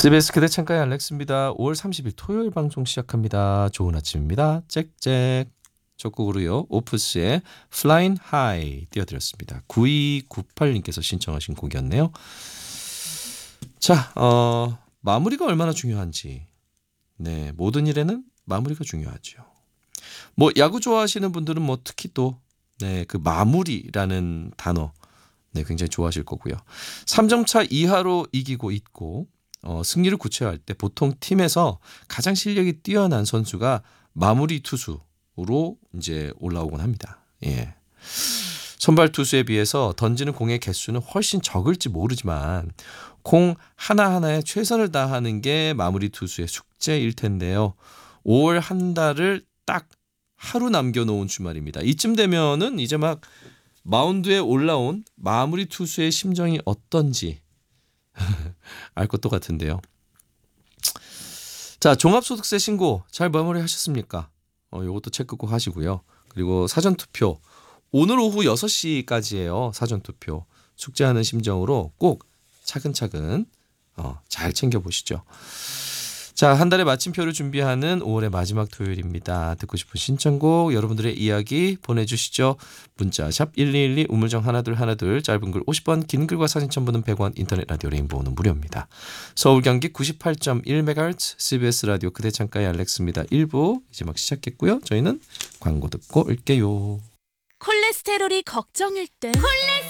CBS 그대 창가의 알렉스입니다. 5월 30일 토요일 방송 시작합니다. 좋은 아침입니다. 짹짹. 첫 곡으로요. 오프스의 Flying High 띄워드렸습니다. 9298님께서 신청하신 곡이었네요. 자, 마무리가 얼마나 중요한지. 네, 모든 일에는 마무리가 중요하죠. 뭐 야구 좋아하시는 분들은 뭐 특히 또 네, 그 마무리라는 단어 네, 굉장히 좋아하실 거고요. 3점 차 이하로 이기고 있고 승리를 구체화할 때 보통 팀에서 가장 실력이 뛰어난 선수가 마무리 투수로 이제 올라오곤 합니다. 예. 선발 투수에 비해서 던지는 공의 개수는 훨씬 적을지 모르지만 공 하나하나에 최선을 다하는 게 마무리 투수의 숙제일 텐데요. 5월 한 달을 딱 하루 남겨놓은 주말입니다. 이쯤 되면은 이제 막 마운드에 올라온 마무리 투수의 심정이 어떤지 알 것도 같은데요. 자, 종합소득세 신고 잘 마무리하셨습니까? 이것도 체크 꼭 하시고요. 그리고 사전투표 오늘 오후 6시까지예요. 사전투표 숙제하는 심정으로 꼭 차근차근 잘 챙겨보시죠. 자, 한 달의 마침표를 준비하는 5월의 마지막 토요일입니다. 듣고 싶은 신청곡 여러분들의 이야기 보내주시죠. 문자 샵 1212 우물정 1212 짧은 글 50원 긴 글과 사진 첨부는 100원 인터넷 라디오 레인보우는 무료입니다. 서울 경기 98.1MHz CBS 라디오 그대 창가의 알렉스입니다. 1부 이제 막 시작했고요. 저희는 광고 듣고 올게요. 콜레스테롤이 걱정일 땐